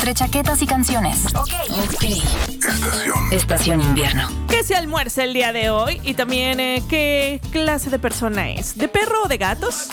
entre chaquetas y canciones. Ok. Estación invierno. ¿Qué se almuerza el día de hoy? Y también, ¿qué clase de persona es? ¿De perro o de gatos?